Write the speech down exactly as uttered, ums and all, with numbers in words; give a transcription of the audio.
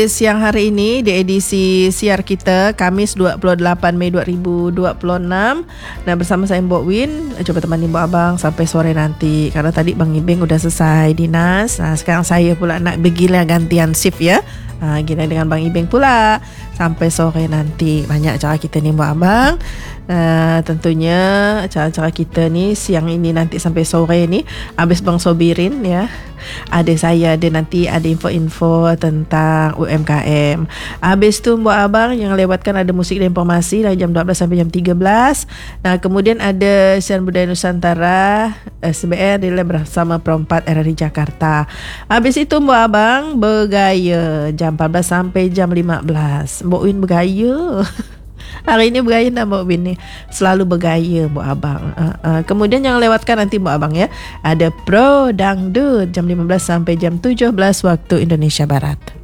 Siang hari ini di edisi siar kita Khamis dua puluh lapan Mei dua ribu dua puluh enam. Dan bersama saya Mbok Win, coba temani Mbok Abang sampai sore nanti. Karena tadi Bang Ibeng udah selesai dinas. Nah, sekarang saya pula nak bergila gantian shift ya. Ha, gila dengan Bang Ibeng pula sampai sore nanti. Banyak cara kita ni Mbok Abang. Uh, tentunya cara-cara kita ni siang ini nanti sampai sore ni habis Bang Sobirin ya. Ada saya ada nanti ada info-info tentang U M K M. Habis tu Mbok Abang yang lewatkan ada musik dan informasi dari jam dua belas sampai jam tiga belas. Nah, kemudian ada siaran budaya Nusantara S B R dia bersama Perempat R R I Jakarta. Habis itu Mbok Abang bergaya jam empat belas sampai jam lima belas. Mbok Win bergaya. Hari ini bergaya nak Mbok Win ni. Selalu bergaya Mbok Abang. Uh, uh. Kemudian yang lewatkan nanti Mbok Abang ya. Ada Pro Dangdut jam lima belas sampai jam tujuh belas waktu Indonesia Barat.